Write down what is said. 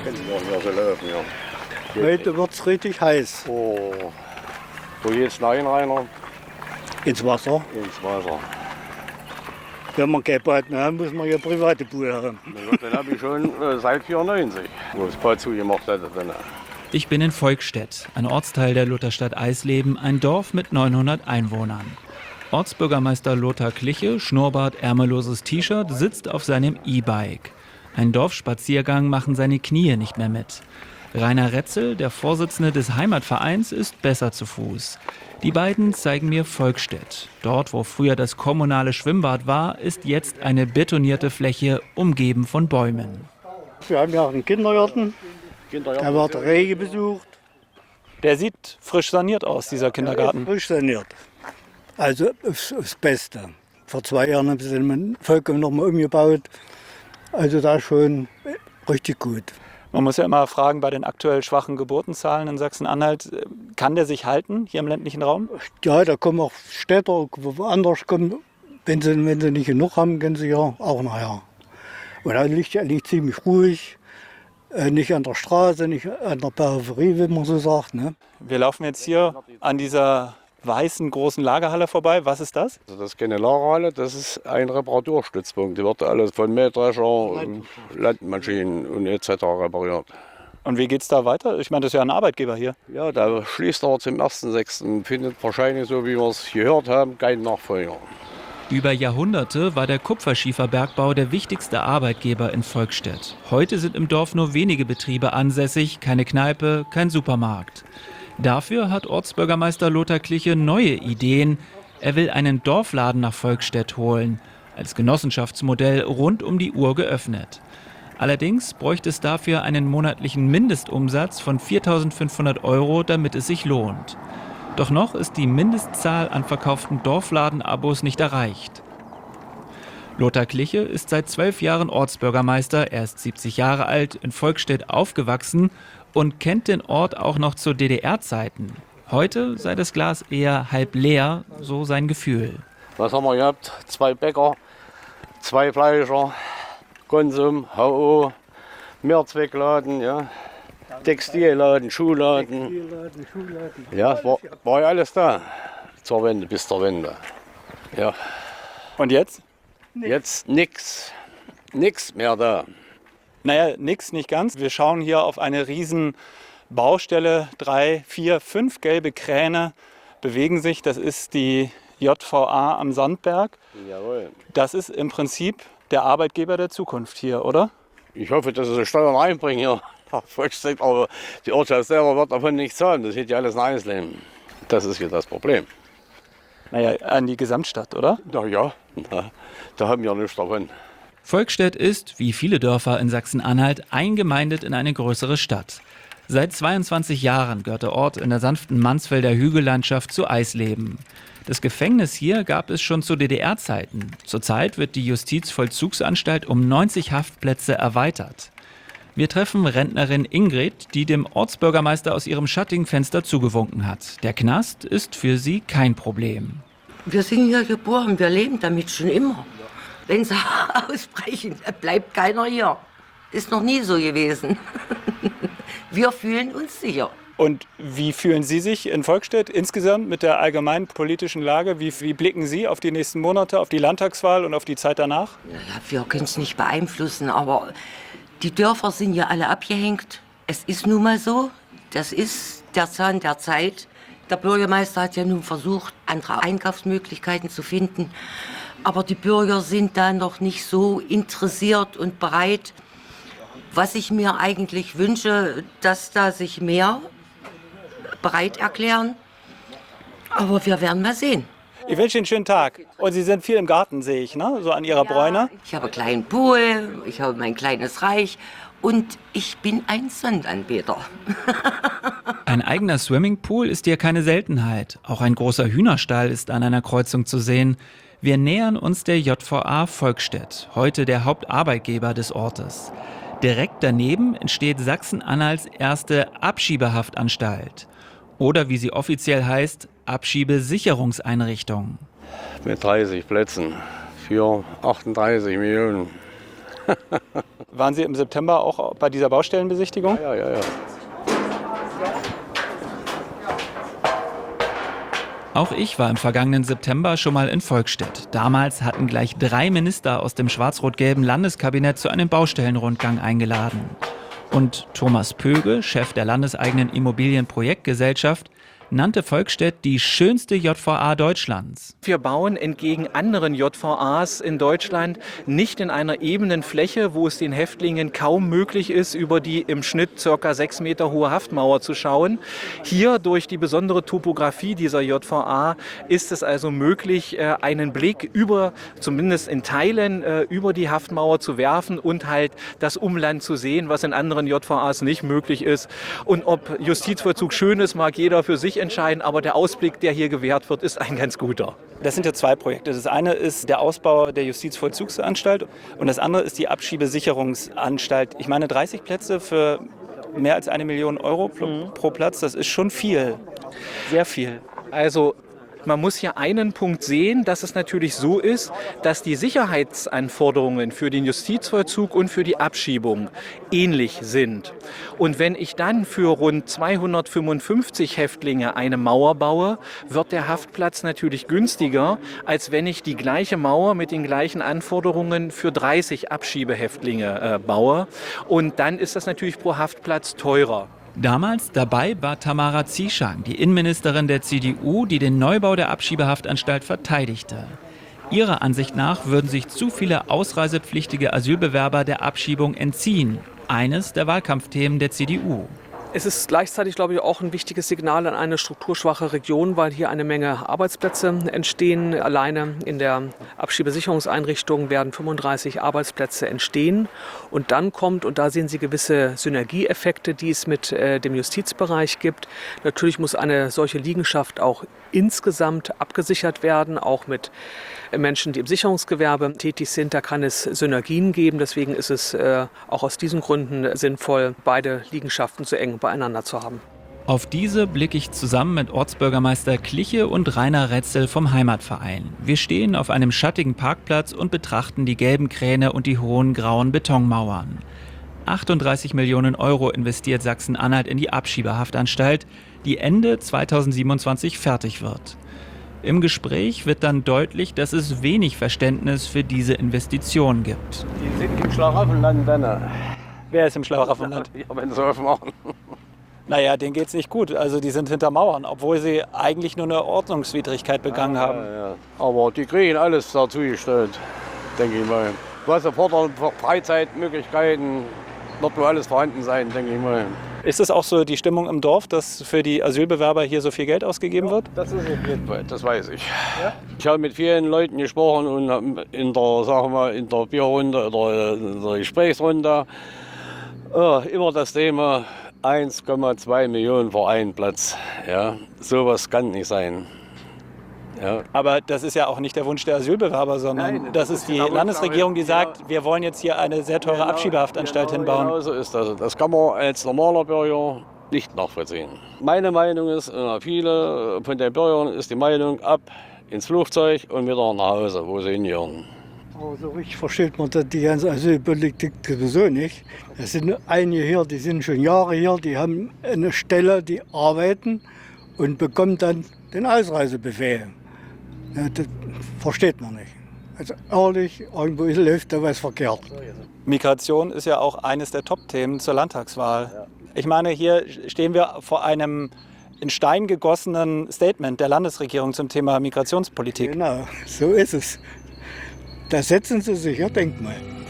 Können wir hier so laufen, ja. Heute wird es richtig heiß. Oh, wo geht's rein, Rainer? Ins Wasser. Ins Wasser. Wenn man kein Bad mehr haben, muss man ja private Pool haben. Den habe ich schon seit 94, wo das Bad zugemacht hätte. Ich bin in Volkstedt, ein Ortsteil der Lutherstadt Eisleben, ein Dorf mit 900 Einwohnern. Ortsbürgermeister Lothar Kliche, Schnurrbart, ärmelloses T-Shirt, sitzt auf seinem E-Bike. Ein Dorfspaziergang machen seine Knie nicht mehr mit. Rainer Retzel, der Vorsitzende des Heimatvereins, ist besser zu Fuß. Die beiden zeigen mir Volkstedt. Dort, wo früher das kommunale Schwimmbad war, ist jetzt eine betonierte Fläche, umgeben von Bäumen. Wir haben ja auch einen Kindergarten. Da wird rege besucht. Der sieht frisch saniert aus, dieser Kindergarten. Frisch saniert. Also das Beste. Vor 2 Jahren haben sie den vollkommen nochmal umgebaut. Also da schon richtig gut. Man muss ja immer fragen, bei den aktuell schwachen Geburtenzahlen in Sachsen-Anhalt, kann der sich halten hier im ländlichen Raum? Ja, da kommen auch Städter, woanders kommen. Wenn sie nicht genug haben, können sie ja auch nachher. Und da liegt ziemlich ruhig. Nicht an der Straße, nicht an der Peripherie, wie man so sagt. Ne? Wir laufen jetzt hier an dieser weißen großen Lagerhalle vorbei. Was ist das? Also das ist keine Lagerhalle, das ist ein Reparaturstützpunkt. Die wird alles von Mähdrescher, Landmaschinen und etc. repariert. Und wie geht es da weiter? Ich meine, das ist ja ein Arbeitgeber hier. Ja, da schließt er zum 1.6. Findet wahrscheinlich, so wie wir es gehört haben, keinen Nachfolger. Über Jahrhunderte war der Kupferschieferbergbau der wichtigste Arbeitgeber in Volkstedt. Heute sind im Dorf nur wenige Betriebe ansässig, keine Kneipe, kein Supermarkt. Dafür hat Ortsbürgermeister Lothar Kliche neue Ideen. Er will einen Dorfladen nach Volkstedt holen, als Genossenschaftsmodell rund um die Uhr geöffnet. Allerdings bräuchte es dafür einen monatlichen Mindestumsatz von 4.500 €, damit es sich lohnt. Doch noch ist die Mindestzahl an verkauften Dorfladenabos nicht erreicht. Lothar Kliche ist seit 12 Jahren Ortsbürgermeister, er ist 70 Jahre alt, in Volkstedt aufgewachsen und kennt den Ort auch noch zu DDR-Zeiten. Heute sei das Glas eher halb leer, so sein Gefühl. Was haben wir gehabt? 2 Bäcker, 2 Fleischer, Konsum, HO, Mehrzweckladen, ja. Textilladen, Schuhladen. Ja, war ja alles da zur Wende, bis zur Wende. Ja. Und jetzt? Jetzt nichts mehr da. Naja, nix, nicht ganz. Wir schauen hier auf eine riesen Baustelle. 3, 4, 5 gelbe Kräne bewegen sich. Das ist die JVA am Sandberg. Jawohl. Das ist im Prinzip der Arbeitgeber der Zukunft hier, oder? Ich hoffe, dass sie Steuern einbringen hier. Aber die Ortschaft selber wird davon nichts zahlen. Das geht ja alles in Eisleben. Das ist ja das Problem. Naja, an die Gesamtstadt, oder? Na ja, da haben wir nichts davon. Volkstedt ist, wie viele Dörfer in Sachsen-Anhalt, eingemeindet in eine größere Stadt. Seit 22 Jahren gehört der Ort in der sanften Mansfelder Hügellandschaft zu Eisleben. Das Gefängnis hier gab es schon zu DDR-Zeiten. Zurzeit wird die Justizvollzugsanstalt um 90 Haftplätze erweitert. Wir treffen Rentnerin Ingrid, die dem Ortsbürgermeister aus ihrem schattigen Fenster zugewunken hat. Der Knast ist für sie kein Problem. Wir sind hier geboren, wir leben damit schon immer. Wenn sie ausbrechen, bleibt keiner hier. Ist noch nie so gewesen. Wir fühlen uns sicher. Und wie fühlen Sie sich in Volkstedt insgesamt mit der allgemeinen politischen Lage? Wie blicken Sie auf die nächsten Monate, auf die Landtagswahl und auf die Zeit danach? Ja, wir können es nicht beeinflussen, aber die Dörfer sind ja alle abgehängt. Es ist nun mal so, das ist der Zahn der Zeit. Der Bürgermeister hat ja nun versucht, andere Einkaufsmöglichkeiten zu finden. Aber die Bürger sind da noch nicht so interessiert und bereit. Was ich mir eigentlich wünsche, dass da sich mehr bereit erklären. Aber wir werden mal sehen. Ich wünsche Ihnen einen schönen Tag. Und Sie sind viel im Garten, sehe ich, ne? So an Ihrer Bräune. Ich habe einen kleinen Pool, ich habe mein kleines Reich und ich bin ein Sonnenanbeter. Ein eigener Swimmingpool ist hier keine Seltenheit. Auch ein großer Hühnerstall ist an einer Kreuzung zu sehen. Wir nähern uns der JVA Volkstedt, heute der Hauptarbeitgeber des Ortes. Direkt daneben entsteht Sachsen-Anhalts erste Abschiebehaftanstalt. Oder wie sie offiziell heißt, Abschiebesicherungseinrichtung. Mit 30 Plätzen für 38 Millionen. Waren Sie im September auch bei dieser Baustellenbesichtigung? Ja. Auch ich war im vergangenen September schon mal in Volkstedt. Damals hatten gleich 3 Minister aus dem schwarz-rot-gelben Landeskabinett zu einem Baustellenrundgang eingeladen. Und Thomas Pöge, Chef der landeseigenen Immobilienprojektgesellschaft, nannte Volkstedt die schönste JVA Deutschlands. Wir bauen entgegen anderen JVAs in Deutschland nicht in einer ebenen Fläche, wo es den Häftlingen kaum möglich ist, über die im Schnitt ca. 6 Meter hohe Haftmauer zu schauen. Hier durch die besondere Topografie dieser JVA ist es also möglich, einen Blick über, zumindest in Teilen, über die Haftmauer zu werfen und halt das Umland zu sehen, was in anderen JVAs nicht möglich ist. Und ob Justizvollzug schön ist, mag jeder für sich entscheiden, aber der Ausblick, der hier gewährt wird, ist ein ganz guter. Das sind ja 2 Projekte. Das eine ist der Ausbau der Justizvollzugsanstalt und das andere ist die Abschiebesicherungsanstalt. Ich meine, 30 Plätze für mehr als 1 Million Euro pro Platz, das ist schon viel. Sehr viel. Also man muss hier einen Punkt sehen, dass es natürlich so ist, dass die Sicherheitsanforderungen für den Justizvollzug und für die Abschiebung ähnlich sind. Und wenn ich dann für rund 255 Häftlinge eine Mauer baue, wird der Haftplatz natürlich günstiger, als wenn ich die gleiche Mauer mit den gleichen Anforderungen für 30 Abschiebehäftlinge baue. Und dann ist das natürlich pro Haftplatz teurer. Damals dabei war Tamara Zieschang, die Innenministerin der CDU, die den Neubau der Abschiebehaftanstalt verteidigte. Ihrer Ansicht nach würden sich zu viele ausreisepflichtige Asylbewerber der Abschiebung entziehen. Eines der Wahlkampfthemen der CDU. Es ist gleichzeitig, glaube ich, auch ein wichtiges Signal an eine strukturschwache Region, weil hier eine Menge Arbeitsplätze entstehen. Alleine in der Abschiebesicherungseinrichtung werden 35 Arbeitsplätze entstehen. Und dann kommt, und da sehen Sie gewisse Synergieeffekte, die es mit dem Justizbereich gibt. Natürlich muss eine solche Liegenschaft auch insgesamt abgesichert werden, auch mit Menschen, die im Sicherungsgewerbe tätig sind. Da kann es Synergien geben. Deswegen ist es auch aus diesen Gründen sinnvoll, beide Liegenschaften so eng beieinander zu haben. Auf diese blicke ich zusammen mit Ortsbürgermeister Kliche und Rainer Retzel vom Heimatverein. Wir stehen auf einem schattigen Parkplatz und betrachten die gelben Kräne und die hohen grauen Betonmauern. 38 Millionen Euro investiert Sachsen-Anhalt in die Abschiebehaftanstalt, die Ende 2027 fertig wird. Im Gespräch wird dann deutlich, dass es wenig Verständnis für diese Investition gibt. Die sind im Schlaraffenland, Benne. Wer ist im Schlaraffenland? Ja, wenn sie aufmachen. Naja, denen geht's nicht gut. Also die sind hinter Mauern, obwohl sie eigentlich nur eine Ordnungswidrigkeit begangen haben. Ja. Aber die kriegen alles dazu gestellt, denke ich mal. Was sie fordern, Freizeitmöglichkeiten, wird wohl alles vorhanden sein, denke ich mal. Ist es auch so die Stimmung im Dorf, dass für die Asylbewerber hier so viel Geld ausgegeben wird? Das ist auf jeden Fall, das weiß ich. Ja? Ich habe mit vielen Leuten gesprochen und in der, sagen wir, in der Bierrunde oder in der Gesprächsrunde immer das Thema 1,2 Millionen für einen Platz. Ja, sowas kann nicht sein. Ja. Aber das ist ja auch nicht der Wunsch der Asylbewerber, sondern das ist die Landesregierung, die sagt, wir wollen jetzt hier eine sehr teure Abschiebehaftanstalt hinbauen. Genau so ist das. Das kann man als normaler Bürger nicht nachvollziehen. Meine Meinung ist, viele von den Bürgern ist die Meinung, ab ins Flugzeug und wieder nach Hause, wo sie hingehören. Aber so richtig versteht man die ganze Asylpolitik sowieso nicht. Es sind einige hier, die sind schon Jahre hier, die haben eine Stelle, die arbeiten und bekommen dann den Ausreisebefehl. Ja, das versteht man nicht. Also ehrlich, irgendwo läuft da was verkehrt. Migration ist ja auch eines der Top-Themen zur Landtagswahl. Ja. Ich meine, hier stehen wir vor einem in Stein gegossenen Statement der Landesregierung zum Thema Migrationspolitik. Genau, so ist es. Da setzen Sie sich, ja, denk mal.